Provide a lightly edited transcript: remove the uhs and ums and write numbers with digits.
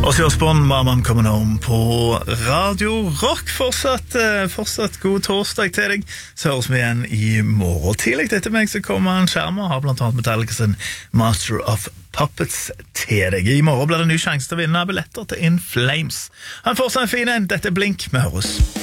Ozzy Osbourne, Mama I'm Coming Home på Radio Rock. Fortsatt god torsdag til deg. Så høres vi igjen i morgen tidlig. Etter meg så kommer en skjerm og har blant annet Metallica sin Master of Puppets til deg. I morgen blir det en ny sjanse til å vinne billetter til In Flames. Han får seg en fin en. Dette er Blink. Vi høres.